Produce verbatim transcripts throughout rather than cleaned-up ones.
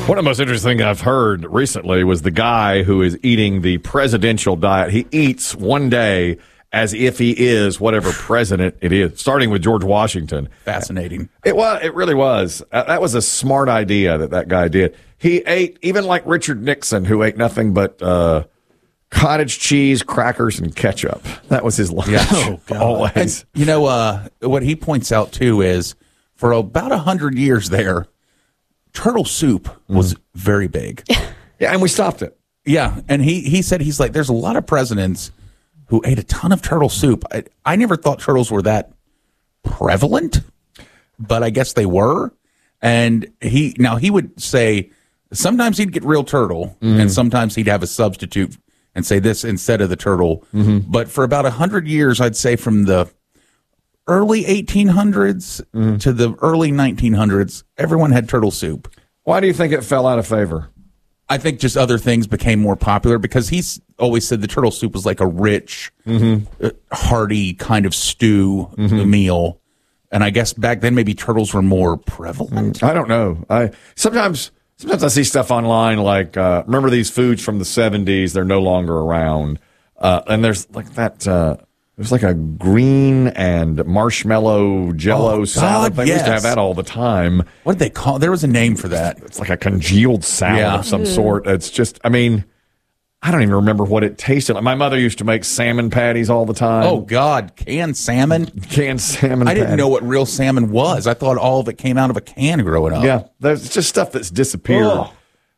One of the most interesting things I've heard recently was the guy who is eating the presidential diet. He eats one day as if he is whatever president it is, starting with George Washington. Fascinating. It was. It really was. Uh, that was a smart idea that that guy did. He ate, even like Richard Nixon, who ate nothing but uh, cottage cheese, crackers, and ketchup. That was his lunch. Yeah. Oh, God. Always. And, you know, uh, what he points out, too, is for about one hundred years there, turtle soup was mm. very big. Yeah, and we stopped it. Yeah, and he, he said, he's like, there's a lot of presidents who ate a ton of turtle soup. I, I never thought turtles were that prevalent, but I guess they were. And he now he would say sometimes he'd get real turtle, mm-hmm. and sometimes he'd have a substitute and say this instead of the turtle. Mm-hmm. But for about one hundred years, I'd say from the early eighteen hundreds mm-hmm. to the early nineteen hundreds, everyone had turtle soup. Why do you think it fell out of favor? I think just other things became more popular because he's always said the turtle soup was like a rich, mm-hmm. uh, hearty kind of stew mm-hmm. meal. And I guess back then maybe turtles were more prevalent. I don't know. I sometimes sometimes I see stuff online like uh, remember these foods from the seventies? They're no longer around. Uh, and there's like that. Uh, there's like a green and marshmallow Jello oh, salad God, thing. Yes. We used to have that all the time. What did they call? There was a name for that. It's like a congealed salad yeah. of some sort. It's just. I mean. I don't even remember what it tasted like. My mother used to make salmon patties all the time. Oh, God. Canned salmon? Canned salmon I didn't patty. know what real salmon was. I thought all of it came out of a can growing up. Yeah, there's just stuff that's disappeared. Oh.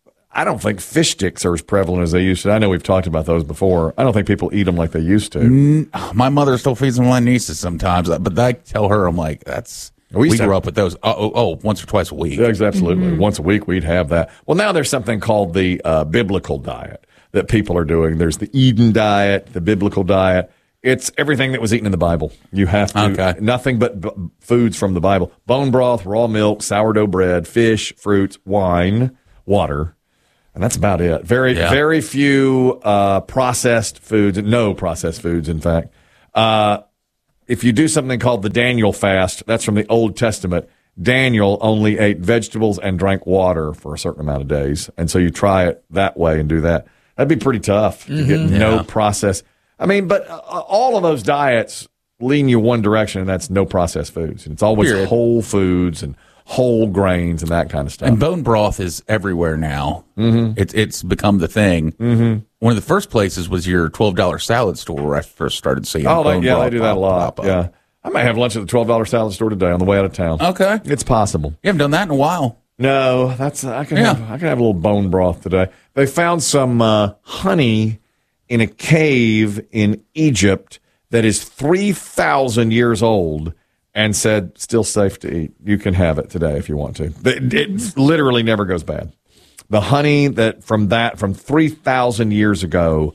I don't think fish sticks are as prevalent as they used to. I know we've talked about those before. I don't think people eat them like they used to. Mm, my mother still feeds them to my nieces sometimes, but I tell her, I'm like, that's... We, we grew have, up with those, oh, oh, oh, once or twice a week. Yeah, absolutely. Mm-hmm. Once a week we'd have that. Well, now there's something called the uh, biblical diet that people are doing. There's the Eden diet, the biblical diet. It's everything that was eaten in the Bible. You have to, okay. nothing but b- foods from the Bible. Bone broth, raw milk, sourdough bread, fish, fruits, wine, water. And that's about it. Very, yeah. very few uh, processed foods. No processed foods, in fact. Uh, if you do something called the Daniel fast, that's from the Old Testament. Daniel only ate vegetables and drank water for a certain amount of days. And so you try it that way and do that. That'd be pretty tough to mm-hmm. get yeah. no process. I mean, but uh, all of those diets lean you one direction, and that's no processed foods. And it's always Weird. whole foods and whole grains and that kind of stuff. And bone broth is everywhere now. Mm-hmm. It's it's become the thing. Mm-hmm. One of the first places was your twelve dollar salad store where I first started seeing oh, bone they, yeah, broth they do that a lot. Yeah, I might have lunch at the twelve dollar salad store today on the way out of town. Okay, it's possible. You haven't done that in a while. No, that's I can yeah. have I can have a little bone broth today. They found some uh, honey in a cave in Egypt that is three thousand years old and said still safe to eat. You can have it today if you want to. It, it literally never goes bad. The honey that from that from three thousand years ago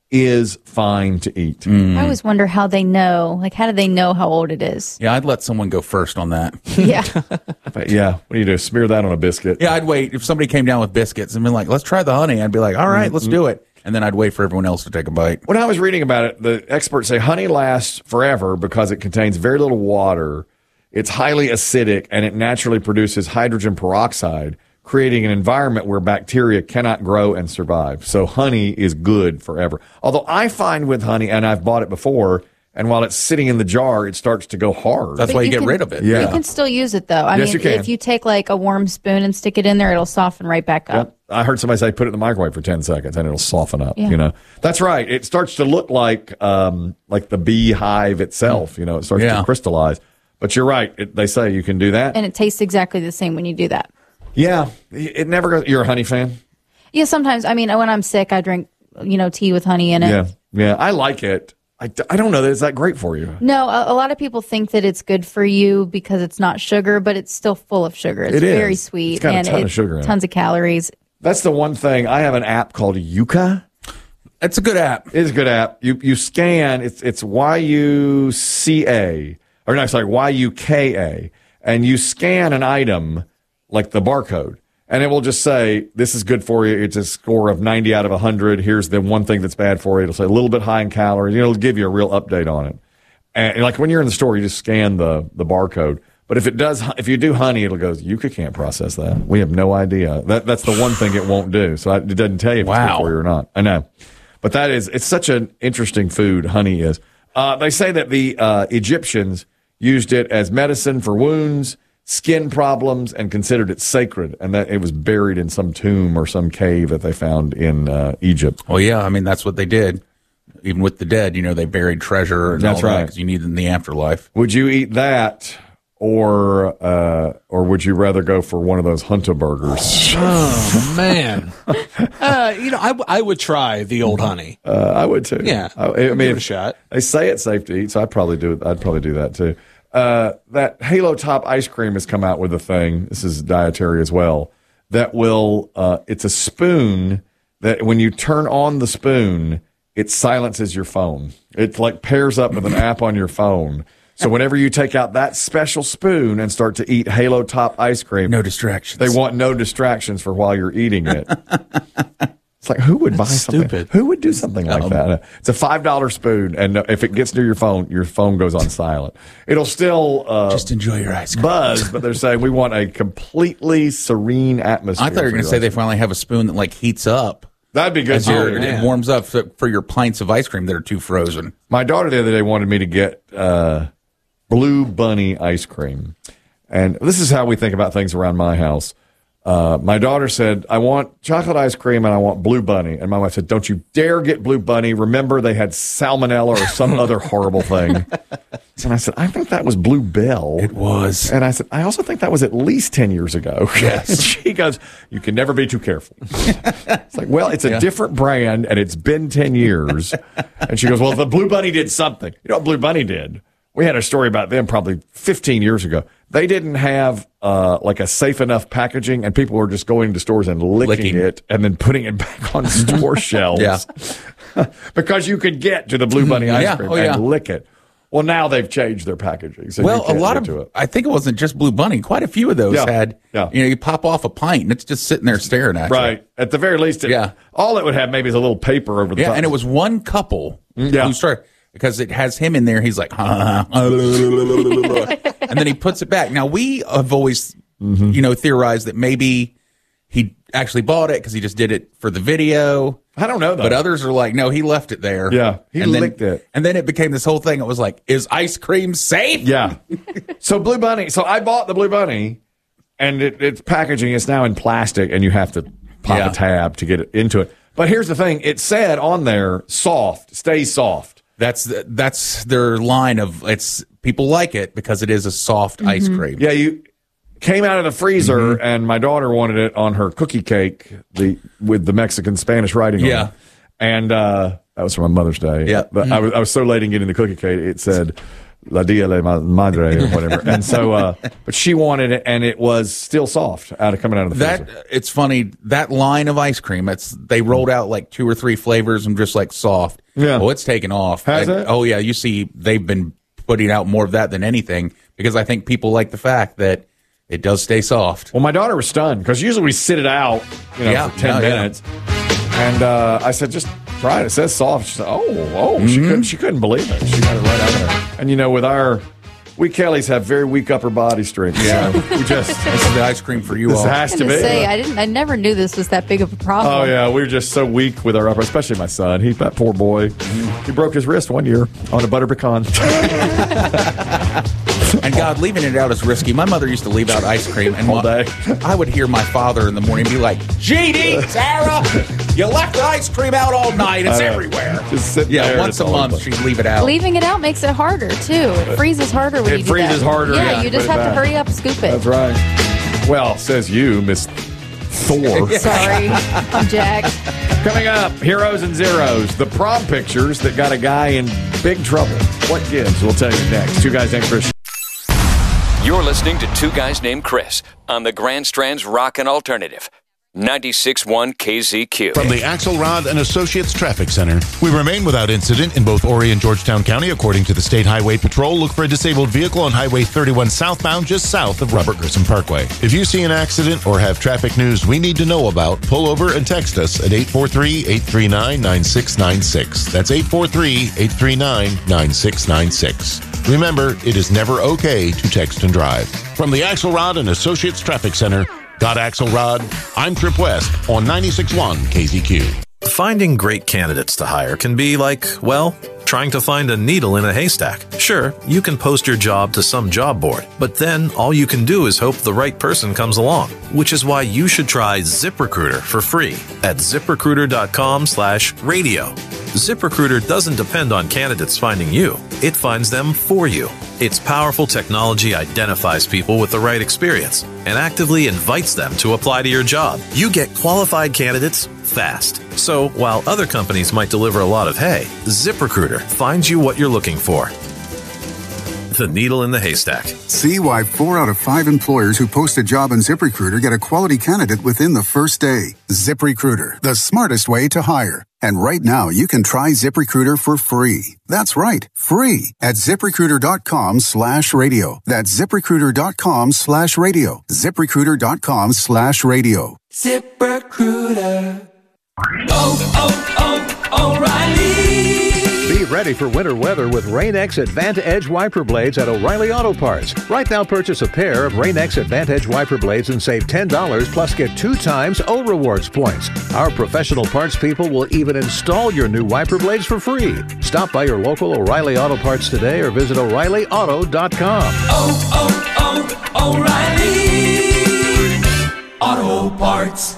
is fine to eat. Mm. I always wonder how they know. Like, how do they know how old it is? Yeah, I'd let someone go first on that. Yeah. But yeah. What do you do? Smear that on a biscuit? Yeah, I'd wait. If somebody came down with biscuits and been like, let's try the honey, I'd be like, all right, mm-hmm. let's do it. And then I'd wait for everyone else to take a bite. When I was reading about it, the experts say honey lasts forever because it contains very little water. It's highly acidic, and it naturally produces hydrogen peroxide, creating an environment where bacteria cannot grow and survive. So honey is good forever. Although I find with honey, and I've bought it before, and while it's sitting in the jar, it starts to go hard. That's but why you, you get can, rid of it. Yeah. You Yeah. can still use it, though. I yes, mean, you can. If you take like a warm spoon and stick it in there, it'll soften right back up. Yep. I heard somebody say put it in the microwave for ten seconds and it'll soften up. Yeah. You know, that's right. It starts to look like um, like the beehive itself. You know, it starts yeah. to crystallize. But you're right. It, they say you can do that. And it tastes exactly the same when you do that. Yeah. It never goes. You're a honey fan? Yeah, sometimes. I mean, when I'm sick, I drink, you know, tea with honey in it. Yeah. Yeah. I like it. I, I don't know that it's that great for you. No, a, a lot of people think that it's good for you because it's not sugar, but it's still full of sugar. It's It is. very sweet. It's got a and ton it, of sugar in it. Tons of calories. That's the one thing. I have an app called Yuka. It's a good app. It is a good app. You you scan. It's it's Y U C A or no, sorry Y U K A, and you scan an item like the barcode, and it will just say this is good for you. It's a score of ninety out of a hundred. Here's the one thing that's bad for you. It'll say a little bit high in calories. You know, it'll give you a real update on it. And like when you're in the store, you just scan the the barcode. But if it does, if you do honey, it'll go, Yuka can't process that. We have no idea. That That's the one thing it won't do. So it doesn't tell you if wow. it's good for you or not. I know. But that is, it's such an interesting food, honey is. Uh, they say that the uh, Egyptians used it as medicine for wounds, skin problems, and considered it sacred, and that it was buried in some tomb or some cave that they found in uh, Egypt. Well, yeah, I mean, that's what they did. Even with the dead, you know, they buried treasure and that's all right. that because you need it in the afterlife. Would you eat that, or uh, or would you rather go for one of those Hunter burgers? Oh, man. uh, you know, I, I would try the old honey. Uh, I would, too. Yeah, I, I mean, give it a shot. They say it's safe to eat, so I'd probably do it. I'd probably do that, too. Uh, that Halo Top ice cream has come out with a thing. This is dietary as well. That will, uh, it's a spoon that when you turn on the spoon, it silences your phone. It like pairs up with an app on your phone. So whenever you take out that special spoon and start to eat Halo Top ice cream, no distractions. They want no distractions for while you're eating it. It's like, who would buy That's something? stupid. Who would do something like that? It's a five dollar spoon, and if it gets near your phone, your phone goes on silent. It'll still uh, just enjoy your ice cream. Buzz, but they're saying we want a completely serene atmosphere. I thought you were going to say they finally have a spoon that like heats up. That'd be good. As too. your, it warms up for, for your pints of ice cream that are too frozen. My daughter the other day wanted me to get uh, Blue Bunny ice cream, and this is how we think about things around my house. Uh, my daughter said, I want chocolate ice cream and I want Blue Bunny. And my wife said, don't you dare get Blue Bunny. Remember, they had salmonella or some other horrible thing. And I said, I think that was Blue Bell. It was. And I said, I also think that was at least ten years ago. Yes. And she goes, you can never be too careful. It's like, well, it's a yeah. different brand and it's been ten years. And she goes, well, the Blue Bunny did something. You know what Blue Bunny did? We had a story about them probably fifteen years ago. They didn't have uh, like a safe enough packaging, and people were just going to stores and licking, licking. it and then putting it back on store shelves. Yeah. Because you could get to the Blue Bunny ice yeah. cream oh, yeah. and lick it. Well, now they've changed their packaging. So well, you can't a lot get of, to it. I think it wasn't just Blue Bunny. Quite a few of those yeah. had, yeah. you know, you pop off a pint and it's just sitting there staring at right. you. Right. At the very least, it, yeah. all it would have maybe is a little paper over the yeah, top. and it was one couple yeah. who started. Because it has him in there, he's like, and then he puts it back. Now we have always, mm-hmm. you know, theorized that maybe he actually bought it because he just did it for the video. I don't know, though. But others are like, no, he left it there. Yeah, he and licked then, it. And then it became this whole thing. It was like, is ice cream safe? Yeah. So Blue Bunny. So I bought the Blue Bunny, and it, it's packaging. It's now in plastic, and you have to pop yeah. a tab to get it into it. But here's the thing. It said on there, soft, stay soft. That's that's their line of it's people like it because it is a soft mm-hmm. ice cream. Yeah, you came out of the freezer mm-hmm. and my daughter wanted it on her cookie cake, the with the Mexican Spanish writing on yeah. it. And uh, that was for my Mother's Day. Yeah. But mm-hmm. I was I was so late in getting the cookie cake, it said La Dia de Madre or whatever. And so uh, but she wanted it and it was still soft out of coming out of the freezer. That it's funny, that line of ice cream, it's they rolled out like two or three flavors and just like soft. Yeah. Oh, it's taken off. Has and, it? Oh, yeah. You see, they've been putting out more of that than anything because I think people like the fact that it does stay soft. Well, my daughter was stunned because usually we sit it out, you know, yeah. for ten oh, minutes. Yeah. And uh, I said, just try it. It says soft. She said, oh, oh. Mm-hmm. She couldn't. She couldn't believe it. She got it right out there. And you know, with our. We Kellys have very weak upper body strength. Yeah, so we just this is the ice cream for you this all. has I to be. Say, I didn't. I never knew this was that big of a problem. Oh yeah, we're just so weak with our upper, especially my son. He's that poor boy. He broke his wrist one year on a butter pecan. And God, leaving it out is risky. My mother used to leave out ice cream, and all day. I would hear my father in the morning be like, "G D, Sarah, you left the ice cream out all night. It's everywhere." Just sit yeah, there. once a month she'd leave it out. Leaving it out makes it harder too. It freezes harder when It you do freezes that. harder, Yeah, yeah, you just put it have to back. hurry up, scoop it. That's right. Well, says you, Miss Thor. Sorry, I'm Jack. Coming up, Heroes and Zeros, the prom pictures that got a guy in big trouble. What gives? We'll tell you next. Two Guys Named Chris. You're listening to Two Guys Named Chris on the Grand Strand's Rockin' Alternative, ninety-six point one K Z Q. From the Axelrod and Associates Traffic Center, we remain without incident in both Horry and Georgetown County. According to the State Highway Patrol, look for a disabled vehicle on Highway thirty-one southbound just south of Robert Grissom Parkway. If you see an accident or have traffic news we need to know about, pull over and text us at eight four three, eight three nine, nine six nine six. That's eight four three, eight three nine, nine six nine six. Remember, it is never okay to text and drive. From the Axelrod and Associates Traffic Center, got Axelrod? I'm Trip West on ninety-six point one K Z Q. Finding great candidates to hire can be like, well, trying to find a needle in a haystack. Sure, you can post your job to some job board, but then all you can do is hope the right person comes along, which is why you should try ZipRecruiter for free at ZipRecruiter.com slash radio. ZipRecruiter doesn't depend on candidates finding you. It finds them for you. Its powerful technology identifies people with the right experience and actively invites them to apply to your job. You get qualified candidates fast. So while other companies might deliver a lot of hay, ZipRecruiter finds you what you're looking for. The needle in the haystack. See why four out of five employers who post a job on ZipRecruiter get a quality candidate within the first day. ZipRecruiter, the smartest way to hire. And right now, you can try ZipRecruiter for free. That's right, free at ZipRecruiter.com slash radio. That's ZipRecruiter.com slash radio. ZipRecruiter.com slash radio. ZipRecruiter. Oh, oh, oh, O'Reilly. Be ready for winter weather with Rain-X Advantage wiper blades at O'Reilly Auto Parts. Right now, purchase a pair of Rain-X Advantage wiper blades and save ten dollars plus get two times O Rewards points. Our professional parts people will even install your new wiper blades for free. Stop by your local O'Reilly Auto Parts today or visit O'Reilly Auto dot com. Oh, oh, oh, O'Reilly Auto Parts.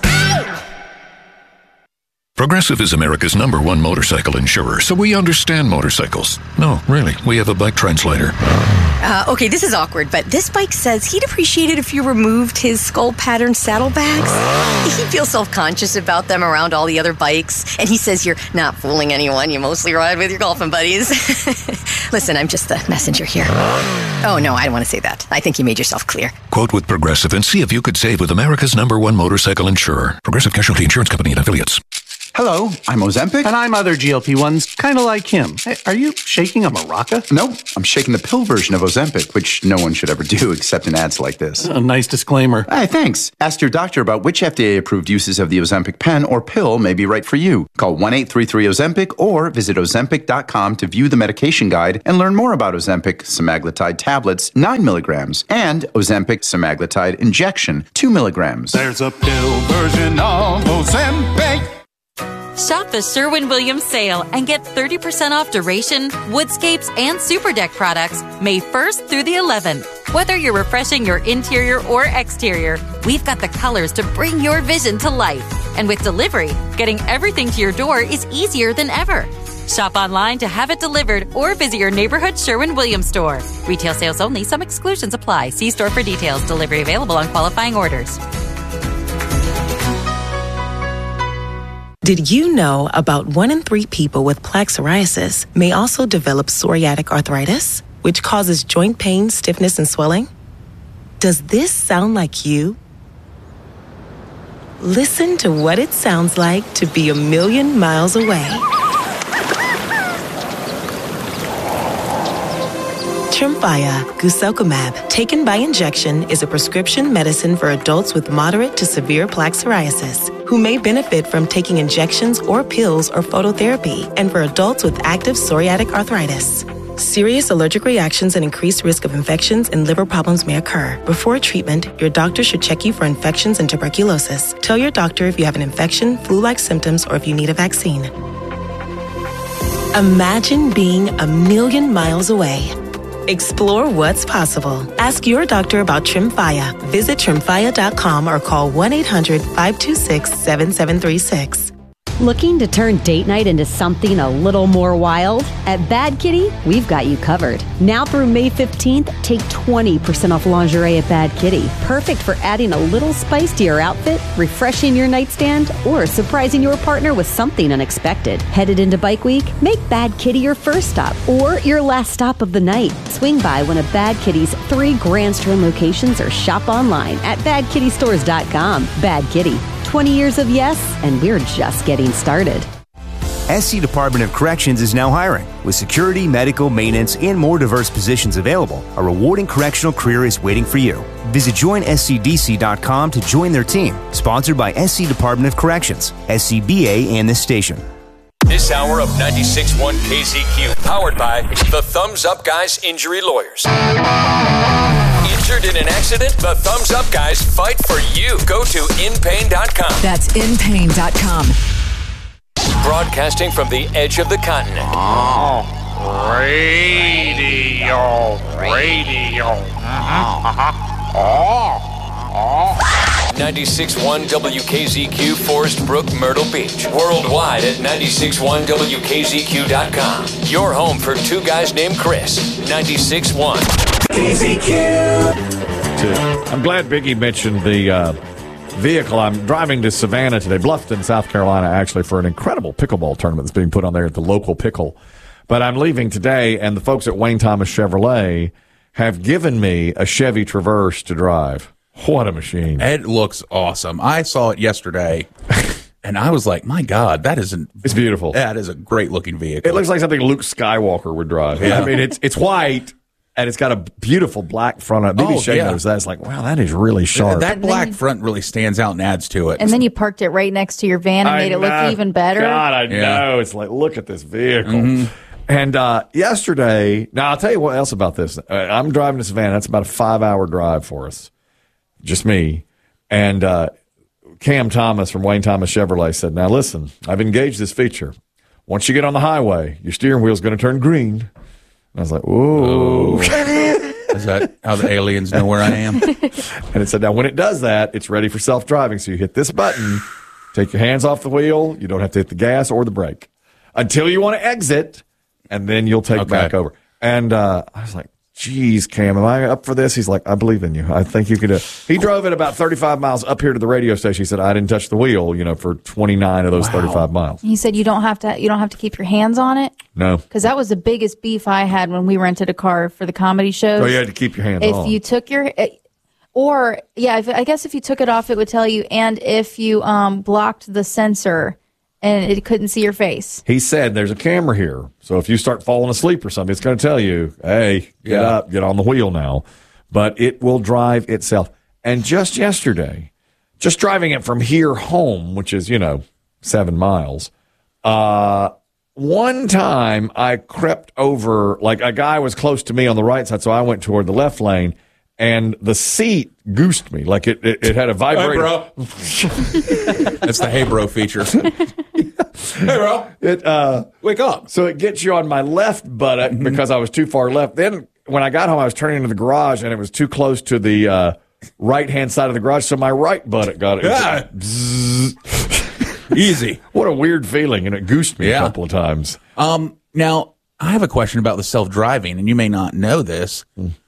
Progressive is America's number one motorcycle insurer, so we understand motorcycles. No, really, we have a bike translator. Uh, okay, this is awkward, but this bike says he'd appreciate it if you removed his skull pattern saddlebags. He feels self-conscious about them around all the other bikes, and he says you're not fooling anyone. You mostly ride with your golfing buddies. Listen, I'm just the messenger here. Oh, no, I don't want to say that. I think you made yourself clear. Quote with Progressive and see if you could save with America's number one motorcycle insurer. Progressive Casualty Insurance Company and Affiliates. Hello, I'm Ozempic. And I'm other G L P ones, kind of like him. Hey, are you shaking a maraca? No, I'm shaking the pill version of Ozempic, which no one should ever do except in ads like this. A nice disclaimer. Hey, thanks. Ask your doctor about which F D A-approved uses of the Ozempic pen or pill may be right for you. Call one eight three three Ozempic or visit Ozempic dot com to view the medication guide and learn more about Ozempic semaglutide tablets, nine milligrams, and Ozempic semaglutide injection, two milligrams. There's a pill version of Ozempic. Shop the Sherwin-Williams sale and get thirty percent off Duration, Woodscapes, and Super Deck products May first through the eleventh. Whether you're refreshing your interior or exterior, we've got the colors to bring your vision to life. And with delivery, getting everything to your door is easier than ever. Shop online to have it delivered or visit your neighborhood Sherwin-Williams store. Retail sales only. Some exclusions apply. See store for details. Delivery available on qualifying orders. Did you know about one in three people with plaque psoriasis may also develop psoriatic arthritis, which causes joint pain, stiffness, and swelling? Does this sound like you? Listen to what it sounds like to be a million miles away. Tremfya guselkumab, taken by injection, is a prescription medicine for adults with moderate to severe plaque psoriasis who may benefit from taking injections or pills or phototherapy, and for adults with active psoriatic arthritis. Serious allergic reactions and increased risk of infections and liver problems may occur. Before treatment, your doctor should check you for infections and tuberculosis. Tell your doctor if you have an infection, flu-like symptoms, or if you need a vaccine. Imagine being a million miles away. Explore what's possible. Ask your doctor about Tremfya. Visit Tremfya dot com or call one eight hundred five two six seven seven three six. Looking to turn date night into something a little more wild? At Bad Kitty, we've got you covered. Now through May fifteenth, take twenty percent off lingerie at Bad Kitty. Perfect for adding a little spice to your outfit, refreshing your nightstand, or surprising your partner with something unexpected. Headed into Bike Week? Make Bad Kitty your first stop or your last stop of the night. Swing by one of Bad Kitty's three Grand Strand locations or shop online at bad kitty stores dot com. Bad Kitty. twenty years of yes, and we're just getting started. S C Department of Corrections is now hiring. With security, medical, maintenance, and more diverse positions available, a rewarding correctional career is waiting for you. Visit join S C D C dot com to join their team. Sponsored by S C Department of Corrections, S C B A, and this station. This hour of ninety-six point one K Z Q, powered by the Thumbs Up Guys Injury Lawyers. Injured in an accident? The Thumbs Up Guys fight for you. Go to in pain dot com. That's in pain dot com. Broadcasting from the edge of the continent. Oh, radio, radio. Uh-huh, uh-huh. Oh. ninety-six point one W K Z Q, Forest Brook, Myrtle Beach. Worldwide at ninety-six point one W K Z Q dot com. Your home for two guys named Chris. ninety-six point one K Z Q. I'm glad Biggie mentioned the uh, vehicle. I'm driving to Savannah today, Bluffton, South Carolina, actually, for an incredible pickleball tournament that's being put on there at the local pickle. But I'm leaving today, and the folks at Wayne Thomas Chevrolet have given me a Chevy Traverse to drive. What a machine. It looks awesome. I saw it yesterday, and I was like, my God, that is an, it's beautiful. That is a great-looking vehicle. It looks like something Luke Skywalker would drive. Yeah. I mean, it's it's white, and it's got a beautiful black front on it. Maybe Oh, Shay yeah. knows that. It's like, wow, that is really sharp. That black front really stands out and adds to it. And then you parked it right next to your van and I made it know. look even better. God, I Yeah. know. It's like, look at this vehicle. Mm-hmm. And uh, yesterday, now I'll tell you what else about this. Uh, I'm driving to Savannah. That's about a five-hour drive for us. Just me. And uh, Cam Thomas from Wayne Thomas Chevrolet said, now listen, I've engaged this feature. Once you get on the highway, your steering wheel's going to turn green. And I was like, ooh. Is that how the aliens know where I am? And it said, now when it does that, it's ready for self-driving. So you hit this button, take your hands off the wheel. You don't have to hit the gas or the brake until you want to exit, and then you'll take Okay. back over. And uh, I was like, geez, Cam, am I up for this? He's like, I believe in you. I think you could do it. He drove it about thirty-five miles up here to the radio station. He said, I didn't touch the wheel, you know, for twenty-nine of those thirty-five miles. He said you don't have to you don't have to keep your hands on it. No. Because that was the biggest beef I had when we rented a car for the comedy shows. So you had to keep your hands if on. you took your, or yeah, if, I guess if you took it off, it would tell you, and if you um, blocked the sensor and it couldn't see your face. He said, there's a camera here. So if you start falling asleep or something, it's going to tell you, hey, get Yeah. up, get on the wheel now. But it will drive itself. And just yesterday, just driving it from here home, which is, you know, seven miles, uh, one time I crept over, like a guy was close to me on the right side, so I went toward the left lane, and the seat goosed me. Like it, it, it had a vibrator. Hey, bro. That's the hey, bro feature. Hey, bro. It, uh, Wake up. So it gets you on my left buttock Mm-hmm. because I was too far left. Then when I got home, I was turning into the garage, and it was too close to the uh, right-hand side of the garage, so my right buttock got it. It was Yeah. like, bzzz. Easy. What a weird feeling, and it goosed me Yeah. a couple of times. Um, now, I have a question about the self-driving, and you may not know this.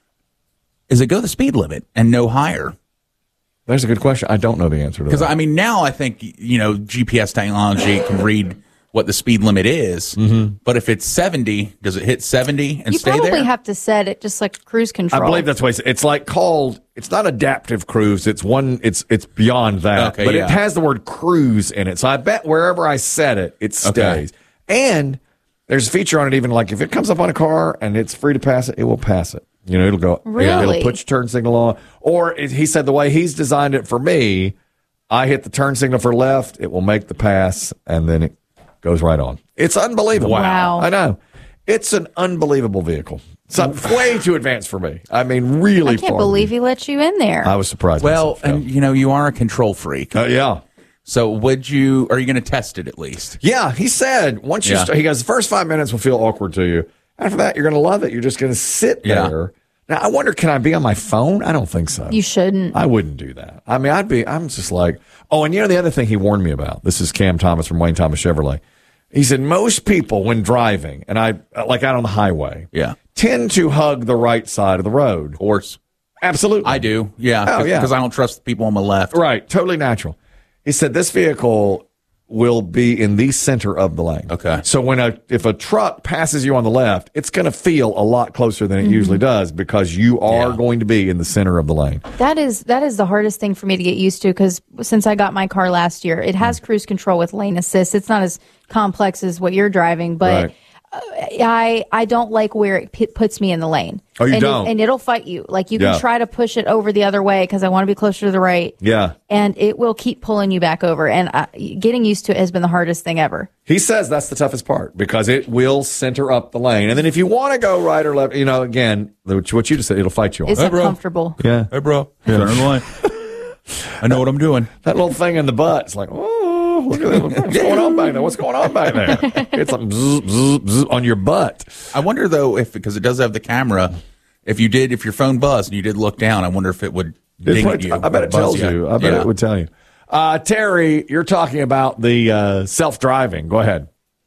Is it go the speed limit and no higher? There's a good question. I don't know the answer to Because, that. I mean, now I think, you know, G P S technology can read what the speed limit is. Mm-hmm. But if it's seventy, does it hit seventy and You stay probably there? have to set it just like cruise control. I believe that's what it's, it's like called. It's not adaptive cruise. It's one. It's it's beyond that. Okay, but yeah. it has the word cruise in it. So I bet wherever I set it, it stays. And there's a feature on it. Even like if it comes up on a car and it's free to pass it, it will pass it. You know, it'll go. Really? It'll put your turn signal on. Or it, he said the way he's designed it for me, I hit the turn signal for left, it will make the pass, and then it goes right on. It's unbelievable. Wow. I know. It's an unbelievable vehicle. It's way too advanced for me. I mean, really I can't far. believe he let you in there. I was surprised. Well, myself, and you know, you are a control freak. yeah. Uh, yeah. So would you, are you going to test it at least? Yeah, he said once you Yeah. start, he goes, the first five minutes will feel awkward to you. After that, you're going to love it. You're just going to sit Yeah. there. Now, I wonder, can I be on my phone? I don't think so. You shouldn't. I wouldn't do that. I mean, I'd be, I'm just like, oh, and you know, the other thing he warned me about, this is Cam Thomas from Wayne Thomas Chevrolet. He said, most people when driving, and I, like out on the highway, Yeah. tend to hug the right side of the road. Of course. Absolutely. I do. Yeah. Oh, yeah. Because I don't trust the people on my left. Right. Totally natural. He said, this vehicle will be in the center of the lane. Okay. So when a if a truck passes you on the left, it's going to feel a lot closer than it Mm-hmm. usually does because you are Yeah. going to be in the center of the lane. That is that is the hardest thing for me to get used to because since I got my car last year, it has cruise control with lane assist. It's not as complex as what you're driving, but Right. I I don't like where it p- puts me in the lane. Oh, you and don't? It, and it'll fight you. Like you can Yeah. try to push it over the other way because I want to be closer to the right. Yeah. And it will keep pulling you back over. And uh, getting used to it has been the hardest thing ever. He says that's the toughest part because it will center up the lane. And then if you want to go right or left, you know, again, what you just said, it'll fight you on. It's Hey, bro. uncomfortable. Yeah. Hey, bro. Yeah. Turn the line. I know what I'm doing. That little thing in the butt, it's like, oh, look at that. What's going on back there? What's going on back there? It's like bzz, bzz, bzz on your butt. I wonder, though, if because it does have the camera, if you did, if your phone buzzed and you did look down, I wonder if it would ding at you. I bet it buzz tells you. I bet Yeah. it would tell you. Uh, Terry, you're talking about the uh, self-driving. Go ahead.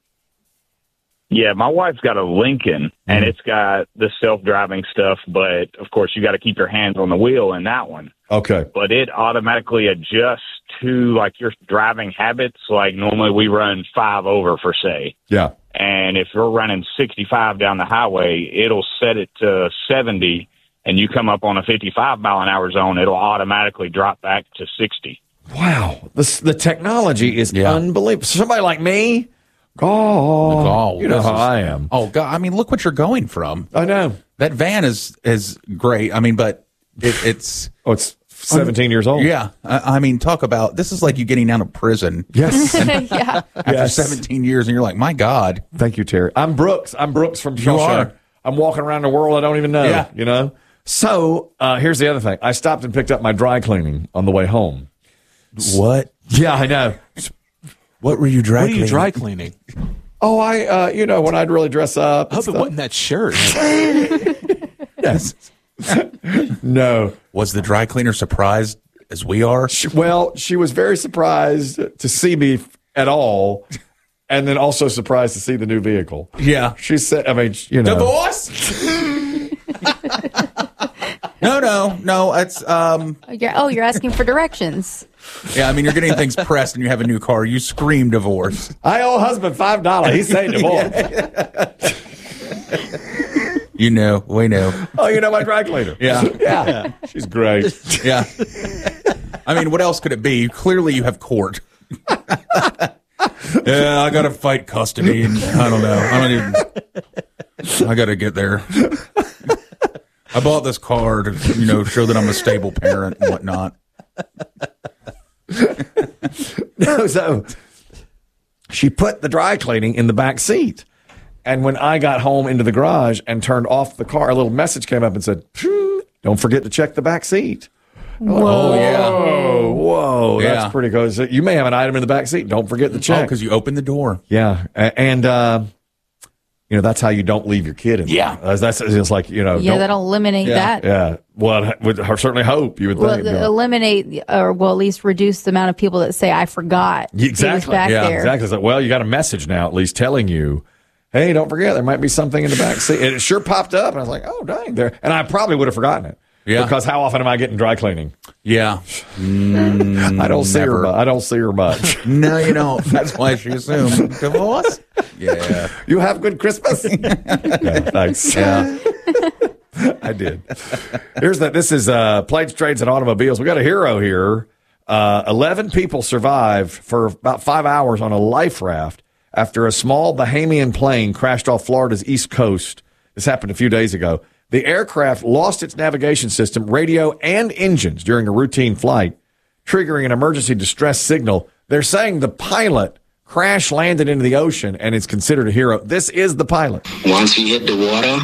Yeah, my wife's got a Lincoln, and it's got the self-driving stuff, but, of course, you got to keep your hands on the wheel in that one. Okay. But it automatically adjusts to, like, your driving habits. Like, normally we run five over, for say. Yeah. And if we're running sixty-five down the highway, it'll set it to seventy, and you come up on a fifty-five mile an hour zone, it'll automatically drop back to sixty. Wow. This, the technology is unbelievable. Somebody like me, oh, Oh, you know this how is- I am. Oh, God. I mean, look what you're going from. I know. That van is is great. I mean, but it, it's. Oh, it's seventeen years old. Yeah. I, I mean, talk about this is like you getting out of prison. Yes. Yeah. After Yes. seventeen years, and you're like, my God. Thank you, Terry. I'm Brooks. I'm Brooks from You Shawshank. are. I'm walking around the world I don't even know. Yeah. You know? So uh, here's the other thing. I stopped and picked up my dry cleaning on the way home. What? Yeah, I know. What were you dry What are you cleaning? dry cleaning? Oh, I, uh, you know, when I'd really dress up. I hope it wasn't that shirt. Yes. No. Was the dry cleaner surprised as we are? She, well, she was very surprised to see me at all, and then also surprised to see the new vehicle. Yeah. She said, I mean, you know. Divorce? no, no, no. It's um. You're, oh, you're asking for directions. Yeah, I mean, you're getting things pressed, and you have a new car. You scream divorce. I owe husband five dollars. He's saying divorce. You know, we know. Oh, you know my dry cleaner. Yeah. Yeah. She's great. Yeah. I mean, what else could it be? Clearly, you have court. Yeah, I got to fight custody, and I don't know. I don't even. I got to get there. I bought this car to, you know, show that I'm a stable parent and whatnot. No, so she put the dry cleaning in the back seat. And when I got home into the garage and turned off the car, a little message came up and said, don't forget to check the back seat. Whoa. Oh, yeah. Whoa, whoa, Yeah. that's pretty cool. So you may have an item in the back seat. Don't forget to Oh, check. because you opened the door. Yeah. A- And, uh, you know, that's how you don't leave your kid in there. Yeah. That's, that's just like, you know. Yeah, don't- that'll eliminate Yeah. that. Yeah. Well, I would I certainly hope you would Well, think. the- yeah. eliminate, or well, at least reduce the amount of people that say, I forgot. He was Exactly. back yeah, there. exactly. It's like, well, you got a message now, at least telling you, hey, don't forget, there might be something in the back seat. And it sure popped up, and I was like, oh, dang, there. And I probably would have forgotten it. Yeah. Because how often am I getting dry cleaning? Yeah. Mm, I don't see her. never. mu- I don't see her much. No, you don't. That's why she assumed divorce. Yeah. You have good Christmas. Yeah, thanks. Yeah. I did. Here's that. This is uh, Planes, Trades, and Automobiles. We got a hero here. Uh, Eleven people survived for about five hours on a life raft after a small Bahamian plane crashed off Florida's east coast. This happened a few days ago. The aircraft lost its navigation system, radio, and engines during a routine flight, triggering an emergency distress signal. They're saying the pilot crash landed into the ocean and is considered a hero. This is the pilot. Once we hit the water,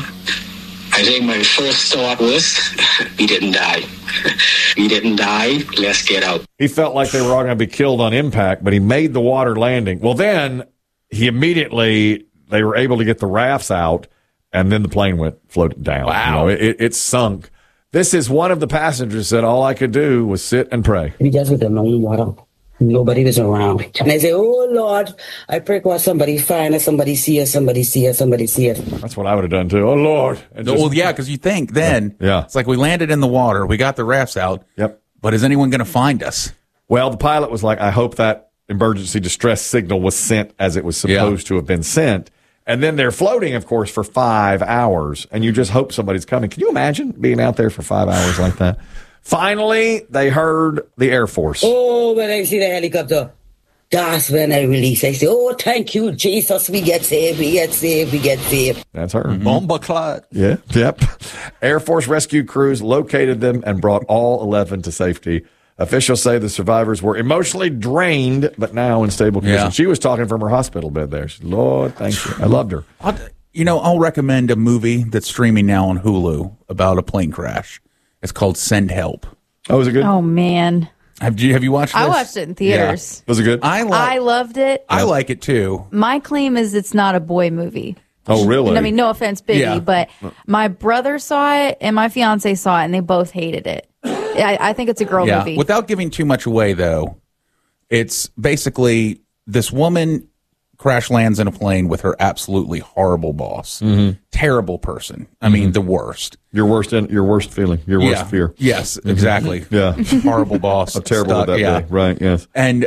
I think my first thought was, we didn't die. We didn't die. Let's get out. He felt like they were all going to be killed on impact, but he made the water landing. Well, then he immediately, they were able to get the rafts out, and then the plane went floating down. Wow. You know, it, it sunk. This is one of the passengers said, all I could do was sit and pray. We just with them on the water. Nobody was around. And I say, oh, Lord, I pray God somebody find us, somebody see us, somebody see us, somebody see us. That's what I would have done, too. Oh, Lord. And just- Well, yeah, because you think then, Yeah. it's like we landed in the water, we got the rafts out. Yep. But is anyone going to find us? Well, the pilot was like, I hope that emergency distress signal was sent as it was supposed to have been sent. And then they're floating, of course, for five hours, and you just hope somebody's coming. Can you imagine being out there for five hours like that? Finally, they heard the Air Force. Oh, when I see the helicopter. That's when I release. I say, oh, thank you, Jesus. We get saved. We get saved. We get saved. That's her. Mm-hmm. Bomba clot. Yeah. Yep. Air Force rescue crews located them and brought all eleven to safety. Officials say the survivors were emotionally drained, but now in stable condition. Yeah. She was talking from her hospital bed there. She, Lord, thank you. I loved her. I'll, you know, I'll recommend a movie that's streaming now on Hulu about a plane crash. It's called Send Help. Oh, is it good? Oh, man. Have you have you watched this? I watched it in theaters. Yeah. Was it good? I li- I loved it. I like it too. My claim is it's not a boy movie. Oh, really? I mean, no offense, Biggie, Yeah. but my brother saw it and my fiance saw it, and they both hated it. I, I think it's a girl yeah. movie. Without giving too much away, though, it's basically this woman crash lands in a plane with her absolutely horrible boss, Mhm. terrible person. I mean, the worst. Your worst, your worst feeling, your worst Yeah. fear. Yes, Mhm. exactly. Yeah. Horrible boss. How terrible stuck, would that yeah. be? Right, yes. And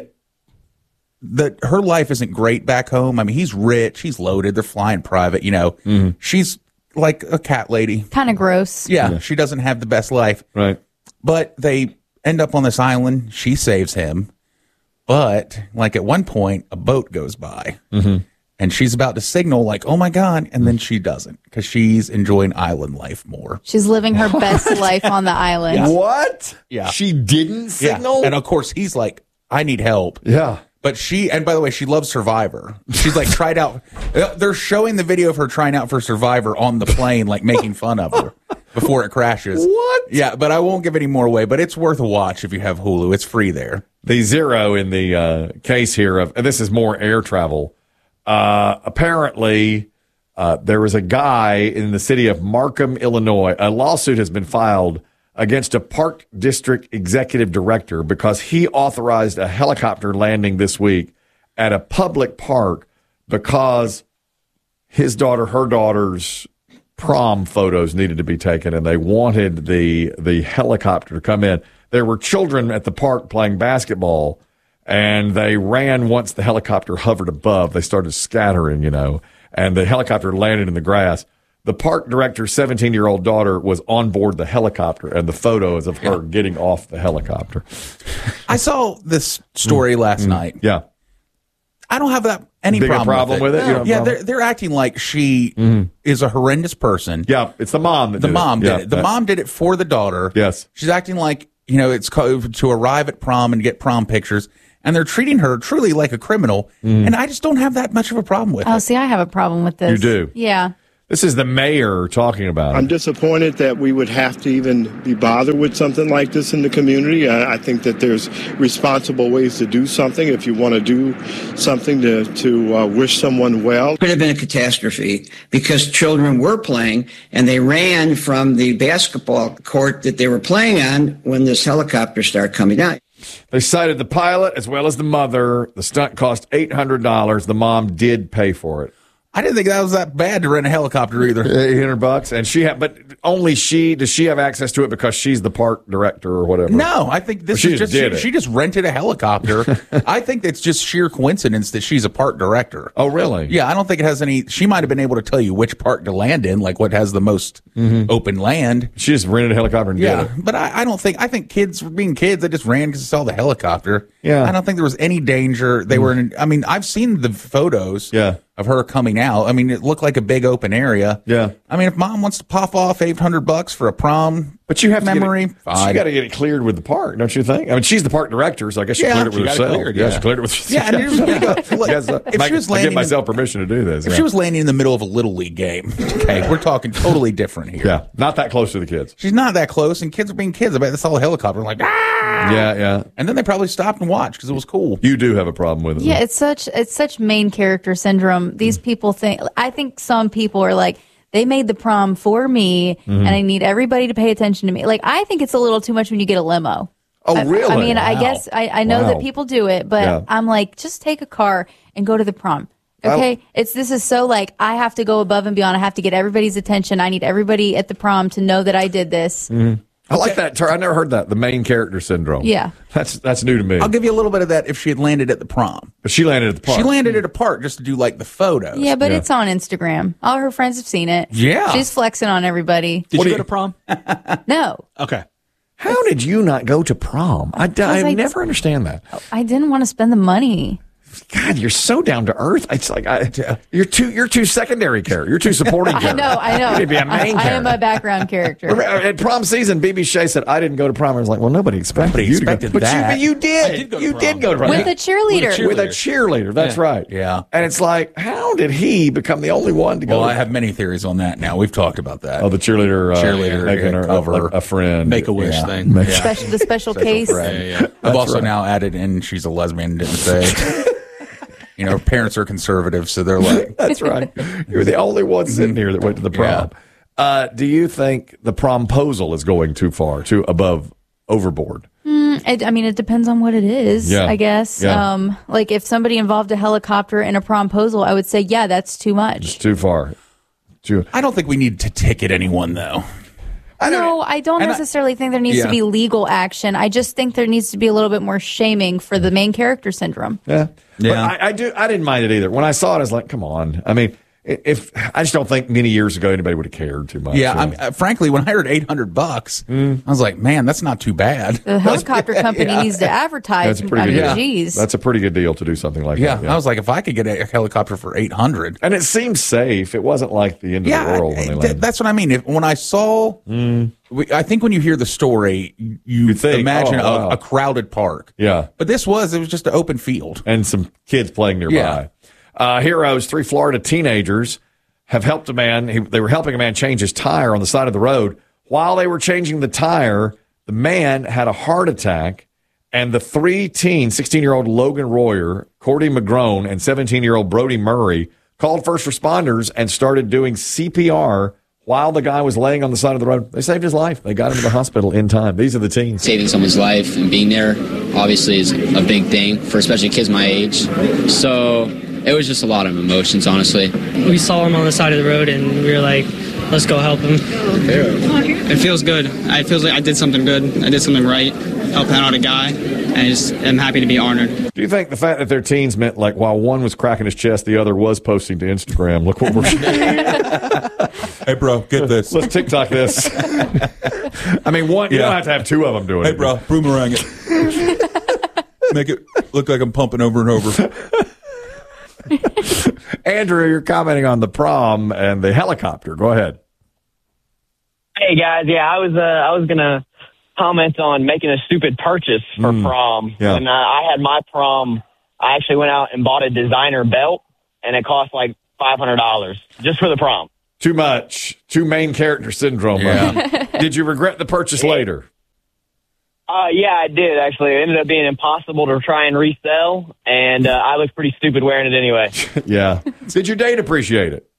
the her life isn't great back home. I mean, he's rich, he's loaded, they're flying private, you know. Mm-hmm. She's like a cat lady. Kind of gross. Yeah, Yeah. she doesn't have the best life. Right. But they end up on this island. She saves him. But, like, at one point, a boat goes by. Mm-hmm. And she's about to signal, like, oh, my God. And then she doesn't because she's enjoying island life more. She's living her best life on the island. Yeah. What? Yeah. She didn't signal? Yeah. And, of course, he's like, I need help. Yeah. But she, and by the way, she loves Survivor. She's like tried out. They're showing the video of her trying out for Survivor on the plane, like making fun of her before it crashes. What? Yeah, but I won't give any more away. But it's worth a watch if you have Hulu. It's free there. The zero in the uh, case here of, and this is more air travel. Uh, apparently, uh, there was a guy in the city of Markham, Illinois. A lawsuit has been filed against a park district executive director because he authorized a helicopter landing this week at a public park because his daughter, her daughter's prom photos needed to be taken, and they wanted the the helicopter to come in. There were children at the park playing basketball, and they ran once the helicopter hovered above. They started scattering, you know, and the helicopter landed in the grass. The park director's seventeen-year-old daughter was on board the helicopter, and the photos of her getting off the helicopter. I saw this story last Mm. night. Yeah. I don't have that any Big a problem, problem with it. with it? You don't have a Yeah, problem? they're they're acting like she is a horrendous person. Yeah, it's the mom that the did mom it. did Yeah, it. The that- mom did it for the daughter. Yes. She's acting like, you know, it's co- to arrive at prom and get prom pictures, and they're treating her truly like a criminal. And I just don't have that much of a problem with Oh, it. see, I have a problem with this. You do? Yeah. This is the mayor talking about I'm it. disappointed that we would have to even be bothered with something like this in the community. I, I think that there's responsible ways to do something. If you want to do something to, to uh, wish someone well. Could have been a catastrophe because children were playing and they ran from the basketball court that they were playing on when this helicopter started coming down. They cited the pilot as well as the mother. The stunt cost eight hundred dollars. The mom did pay for it. I didn't think that was that bad to rent a helicopter either. eight hundred bucks, and she had, but only she does she have access to it because she's the park director or whatever. No, I think this Or she is just just did she, it. she just rented a helicopter. I think it's just sheer coincidence that she's a park director. Oh, really? Yeah, I don't think it has any. She might have been able to tell you which park to land in, like what has the most open land. She just rented a helicopter and Yeah, did it. but I, I don't think. I think kids were being kids. They just ran because they saw the helicopter. Yeah. I don't think there was any danger. They were in. I mean, I've seen the photos. Yeah. Of her coming out. I mean, it looked like a big open area. Yeah. I mean, if mom wants to pop off eight hundred bucks for a prom, But you have memory, to get it, but you got to get it cleared with the park, don't you think? I mean, she's the park director, so I guess she Yeah, cleared it she with got it herself. cleared, yeah, yeah. she cleared it with Yeah, and it was pretty good. Like, Yes, uh, if I, she was I landing give myself permission to do this. If yeah. she was landing in the middle of a little league game, okay, we're talking totally different here. yeah, not that close to the kids. She's not that close, and kids are being kids. I bet they saw a helicopter like, ah! Yeah, yeah. And then they probably stopped and watched because it was cool. You do have a problem with it. Yeah, it's such it's such main character syndrome. These people think. I think some people are like, they made the prom for me, Mm-hmm. and I need everybody to pay attention to me. Like, I think it's a little too much when you get a limo. Oh, I- really? I, mean, I Wow. guess I, I know Wow. that people do it, but Yeah. I'm like, just take a car and go to the prom. I- Okay, it's this is so like I have to go above and beyond. I have to get everybody's attention. I need everybody at the prom to know that I did this. Mm-hmm. I like that term. I never heard that. The main character syndrome. Yeah. That's that's new to me. I'll give you a little bit of that if she had landed at the prom. But she landed at the park. She landed at a park just to do like the photos. Yeah, but Yeah. it's on Instagram. All her friends have seen it. Yeah. She's flexing on everybody. Did What you do go to prom? No, Okay. How did you not go to prom? I, I I- never understand that. I didn't want to spend the money. God, you're so down to earth. It's like I, you're too you're too secondary character. You're too supporting character. I know, I know. You need to be a main I, character. I am a background character. At prom season, B B Shea said, I didn't go to prom. I was like, well, nobody expected Nobody you expected to go. But that. you, but you did. I did go to you prom. did go to prom. With a cheerleader. With a cheerleader. With a cheerleader. That's Yeah. right. Yeah. And it's like, how did he become the only one to go? Well, to I have many theories on that now. We've talked about that. Oh, the cheerleader, uh, cheerleader making her cover. a, a friend. Make-A-Wish Yeah. thing. Make- Yeah. Special, the special case. Yeah, yeah. I've That's also right. now added in she's a lesbian, didn't say. You know, parents are conservative, so they're like. That's right. You're the only one sitting here that went to the prom. Yeah. Uh, do you think the promposal is going too far, too above, overboard? Mm, it, I mean, it depends on what it is, Yeah. I guess. Yeah. Um, like if somebody involved a helicopter in a promposal, I would say, yeah, that's too much. It's too far. Too. I don't think we need to ticket anyone, though. I no, I don't and I- necessarily think there needs Yeah. to be legal action. I just think there needs to be a little bit more shaming for the main character syndrome. Yeah. Yeah. But I, I do. I didn't mind it either. When I saw it, I was like, "Come on!" I mean, if I just don't think many years ago anybody would have cared too much. Yeah, you I know? mean, uh, frankly, when I heard eight hundred bucks, I was like, man, that's not too bad. The helicopter company yeah. needs to advertise. That's a pretty I good mean, deal. geez. That's a pretty good deal to do something like Yeah, that. I was like, if I could get a helicopter for eight hundred, and it seemed safe. It wasn't like the end of yeah, the world when they th- landed. that's what I mean. If, when I saw, we, I think when you hear the story, you, you think, imagine oh, wow. a, a crowded park. Yeah. But this was, it was just an open field. And some kids playing nearby. Yeah. Uh, heroes, three Florida teenagers have helped a man. He, they were helping a man change his tire on the side of the road. While they were changing the tire, the man had a heart attack, and the three teens, sixteen-year-old Logan Royer, Cordy McGrone, and seventeen-year-old Brody Murray, called first responders and started doing C P R while the guy was laying on the side of the road. They saved his life. They got him to the hospital in time. These are the teens. Saving someone's life and being there obviously is a big thing for especially kids my age. So it was just a lot of emotions, honestly. We saw him on the side of the road and we were like, let's go help him. It feels good. I feels like I did something good. I did something right, helping out a guy, and I just am happy to be honored. Do you think the fact that they're teens meant like while one was cracking his chest, the other was posting to Instagram? Look what we're Hey, bro, get this. Let's TikTok this. I mean, one, you Yeah. don't have to have two of them doing Hey, it. bro, boomerang it. Make it look like I'm pumping over and over. Andrew, you're commenting on the prom and the helicopter. Go ahead. Hey guys, yeah, I was uh, I was gonna comment on making a stupid purchase for Mm, prom. yeah. When uh, I had my prom, I actually went out and bought a designer belt, and it cost like five hundred dollars just for the prom. Too much. Too main character syndrome. Yeah. Did you regret the purchase later? Uh, yeah, I did actually. It ended up being impossible to try and resell, and uh, I looked pretty stupid wearing it anyway. Yeah. Did your date appreciate it?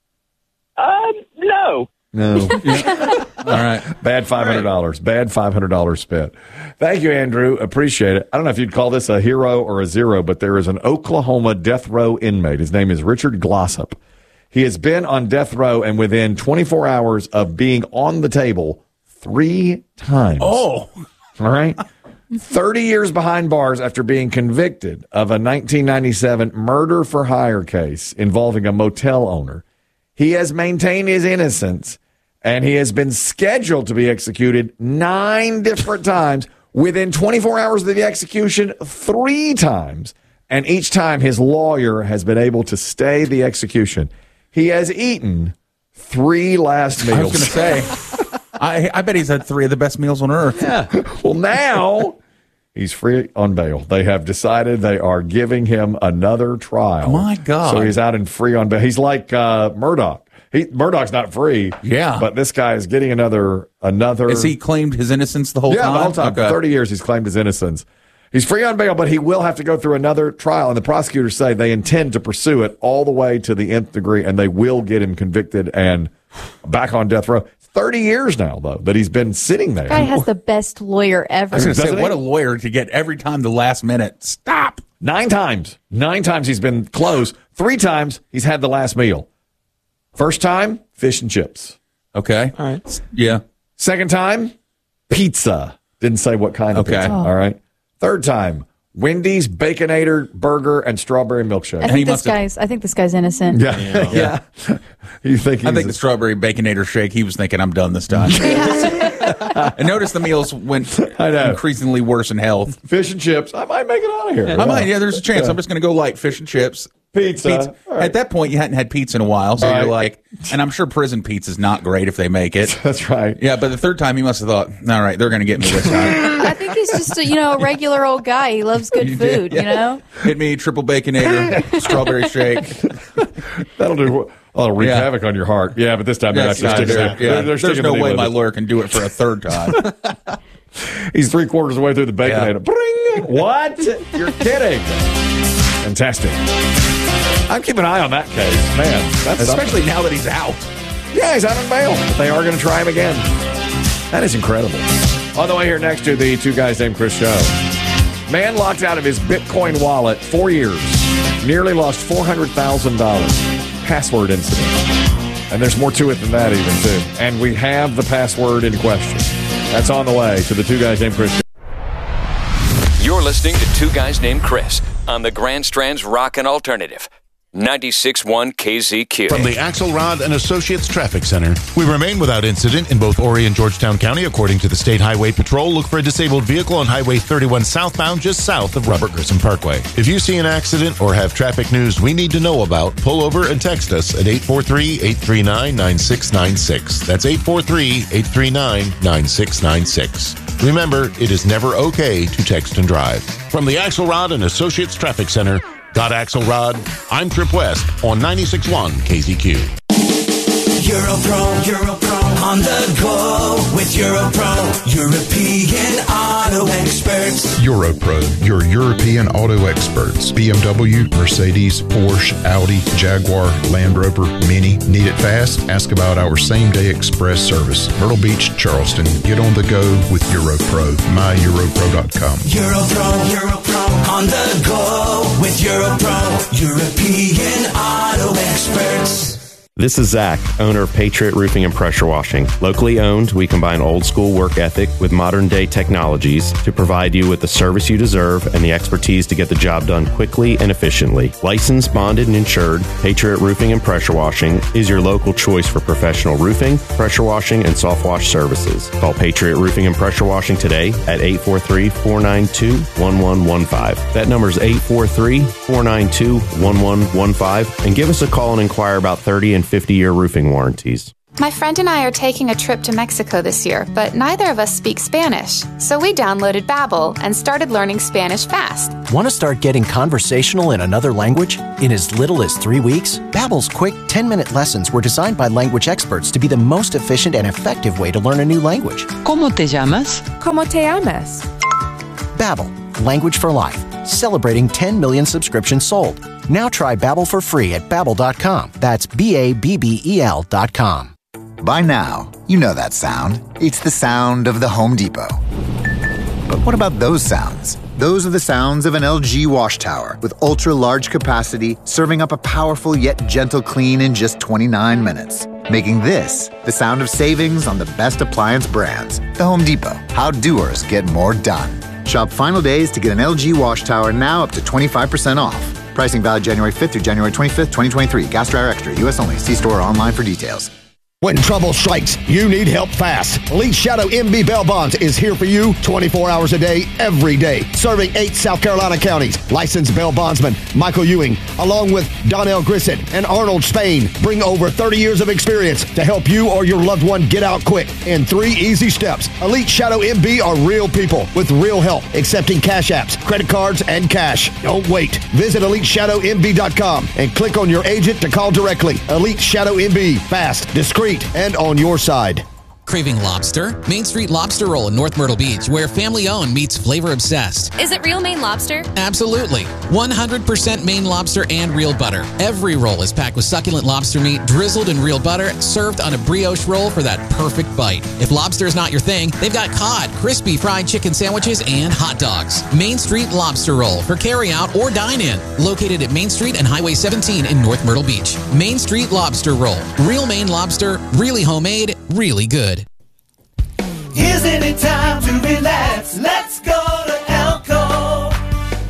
Uh, no. No. All right. Bad five hundred dollars. Bad five hundred dollars spent. Thank you, Andrew. Appreciate it. I don't know if you'd call this a hero or a zero, but there is an Oklahoma death row inmate. His name is Richard Glossop. He has been on death row and within twenty-four hours of being on the table three times. Oh. All right. thirty years behind bars after being convicted of a nineteen ninety-seven murder for hire case involving a motel owner. He has maintained his innocence, and he has been scheduled to be executed nine different times within twenty-four hours of the execution, three times. And each time his lawyer has been able to stay the execution. He has eaten three last meals. I was going to say, I, I bet he's had three of the best meals on earth. Yeah. Well, now he's free on bail. They have decided they are giving him another trial. My God. So he's out and free on bail. He's like uh, Murdoch. He, Murdoch's not free. Yeah. But this guy is getting another another. Has he claimed his innocence the whole yeah, time? the whole time. Okay. For thirty years, he's claimed his innocence. He's free on bail, but he will have to go through another trial. And the prosecutors say they intend to pursue it all the way to the nth degree, and they will get him convicted and back on death row. thirty years now, though, that he's been sitting there. Guy has the best lawyer ever. I was going to say, Doesn't what he? a lawyer to get every time the last minute. Stop. Nine times. Nine times he's been close. Three times he's had the last meal. First time, fish and chips. Okay. All right. Yeah. Second time, pizza. Didn't say what kind of Okay. pizza. Oh. All right. Third time, Wendy's Baconator Burger and Strawberry Milkshake. I think this guy's. I think this guy's innocent. Yeah, yeah. yeah. You think? I think the Strawberry Baconator shake. He was thinking, "I'm done this time." And notice the meals went increasingly worse in health. Fish and chips. I might make it out of here. I yeah. might. Yeah, there's a chance. Yeah. I'm just going to go light fish and chips. Pizza. pizza. Right. At that point, you hadn't had pizza in a while, so right. you're like, and I'm sure prison pizza's not great if they make it. That's right. Yeah, but the third time, he must have thought, all right, they're going to get me this time. I think he's just a, you know, a regular old guy. He loves good you food, did, yeah. you know? Hit me, triple baconator, strawberry shake. That'll do. Oh, wreak yeah. havoc on your heart. Yeah, but this time they're That's actually sticking yeah. they're, they're There's no way my lawyer can do it for a third time. He's three quarters of the way through the baconator. Yeah. Bring! What? You're kidding. Fantastic. I'm keeping an eye on that case. Man, that's especially something. Now that he's out. Yeah, he's out on bail. But they are going to try him again. That is incredible. On the way here next to the Two Guys Named Chris show. Man locked out of his Bitcoin wallet four years. Nearly lost four hundred thousand dollars. Password incident. And there's more to it than that even, too. And we have the password in question. That's on the way to the Two Guys Named Chris show. You're listening to Two Guys Named Chris on the Grand Strand's Rockin' Alternative. ninety-six point one K Z Q. From the Axelrod and Associates Traffic Center, we remain without incident in both Horry and Georgetown County. According to the State Highway Patrol, look for a disabled vehicle on Highway thirty-one southbound just south of Robert Grissom Parkway. If you see an accident or have traffic news we need to know about, pull over and text us at eight four three, eight three nine, nine six nine six. That's eight four three, eight three nine, nine six nine six. Remember, it is never okay to text and drive. From the Axelrod and Associates Traffic Center, Got Axelrod, I'm Trip West on ninety-six point one K Z Q. Europro, Europro, on the go with Europro, European auto experts. Europro, your European auto experts. B M W, Mercedes, Porsche, Audi, Jaguar, Land Rover, Mini. Need it fast? Ask about our same-day express service. Myrtle Beach, Charleston. Get on the go with Europro. my europro dot com. Europro, Europro, on the go with Europro, European auto experts. This is Zach, owner of Patriot Roofing and Pressure Washing. Locally owned, we combine old school work ethic with modern day technologies to provide you with the service you deserve and the expertise to get the job done quickly and efficiently. Licensed, bonded, and insured, Patriot Roofing and Pressure Washing is your local choice for professional roofing, pressure washing, and soft wash services. Call Patriot Roofing and Pressure Washing today at eight four three, four nine two, one one one five. That number is eight four three, four nine two, one one one five, and give us a call and inquire about thirty and fifty-year roofing warranties. My friend and I are taking a trip to Mexico this year, but neither of us speak Spanish. So we downloaded Babbel and started learning Spanish fast. Want to start getting conversational in another language? In as little as three weeks, Babbel's quick ten-minute lessons were designed by language experts to be the most efficient and effective way to learn a new language. ¿Cómo te llamas? ¿Cómo te llamas? Babbel, language for life. Celebrating ten million subscriptions sold. Now try Babbel for free at babbel dot com. That's B A B B E L dot com. By now, you know that sound. It's the sound of the Home Depot. But what about those sounds? Those are the sounds of an L G wash tower with ultra-large capacity, serving up a powerful yet gentle clean in just twenty-nine minutes. Making this the sound of savings on the best appliance brands. The Home Depot. How doers get more done. Shop final days to get an L G wash tower now up to twenty-five percent off. Pricing valid January fifth through January twenty-fifth, twenty twenty-three. Gas Dryer Extra. U S only. See store or online for details. When trouble strikes, you need help fast. Elite Shadow M B Bail Bonds is here for you twenty-four hours a day, every day. Serving eight South Carolina counties. Licensed bail bondsman Michael Ewing, along with Donnell Grissett and Arnold Spain, bring over thirty years of experience to help you or your loved one get out quick in three easy steps. Elite Shadow M B are real people with real help, accepting cash apps, credit cards, and cash. Don't wait. Visit elite shadow m b dot com and click on your agent to call directly. Elite Shadow M B. Fast, discreet, and on your side. Craving lobster? Main Street Lobster Roll in North Myrtle Beach, where family owned meets flavor obsessed. Is it real Maine lobster? Absolutely. one hundred percent Maine lobster and real butter. Every roll is packed with succulent lobster meat, drizzled in real butter, served on a brioche roll for that perfect bite. If lobster is not your thing, they've got cod, crispy fried chicken sandwiches, and hot dogs. Main Street Lobster Roll for carry-out or dine-in. Located at Main Street and Highway seventeen in North Myrtle Beach. Main Street Lobster Roll. Real Maine lobster, really homemade, really good. Isn't it time to relax? Let's go to Elko.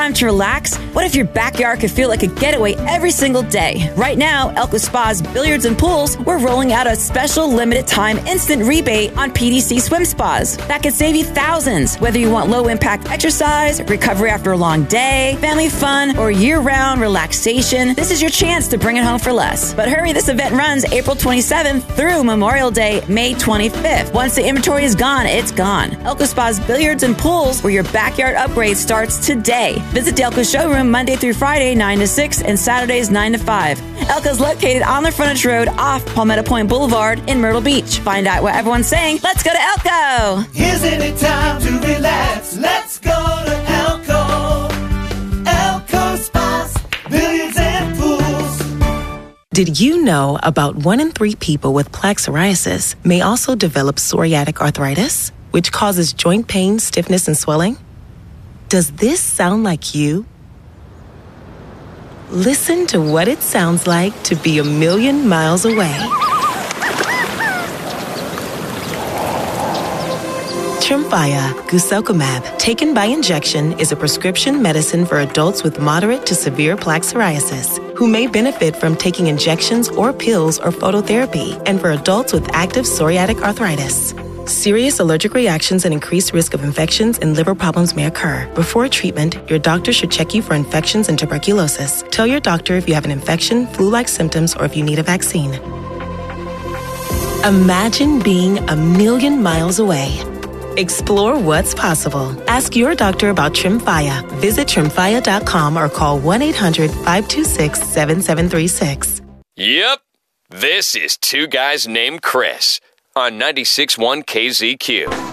time to relax? What if your backyard could feel like a getaway every single day? Right now, Elko Spa's Billiards and Pools, we're rolling out a special limited time instant rebate on P D C swim spas. That could save you thousands. Whether you want low impact exercise, recovery after a long day, family fun, or year round relaxation, this is your chance to bring it home for less. But hurry, this event runs April twenty-seventh through Memorial Day, May twenty-fifth. Once the inventory is gone, it's gone. Elko Spa's Billiards and Pools, where your backyard upgrade starts today. Visit the Elko showroom Monday through Friday, nine to six, and Saturdays, nine to five. Elko's located on the frontage road off Palmetto Point Boulevard in Myrtle Beach. Find out what everyone's saying. Let's go to Elko! Isn't it time to relax? Let's go to Elko. Elko Spas, Billiards and Pools. Did you know about one in three people with plaque psoriasis may also develop psoriatic arthritis, which causes joint pain, stiffness, and swelling? Does this sound like you? Listen to what it sounds like to be a million miles away. Tremfya guselkumab, taken by injection, is a prescription medicine for adults with moderate to severe plaque psoriasis who may benefit from taking injections or pills or phototherapy, and for adults with active psoriatic arthritis. Serious allergic reactions and increased risk of infections and liver problems may occur. Before treatment, your doctor should check you for infections and tuberculosis. Tell your doctor if you have an infection, flu-like symptoms, or if you need a vaccine. Imagine being a million miles away. Explore what's possible. Ask your doctor about Tremfya. Visit tremfya dot com or call one eight hundred five two six seven seven three six. Yep, this is Two Guys Named Chris on ninety-six point one K Z Q.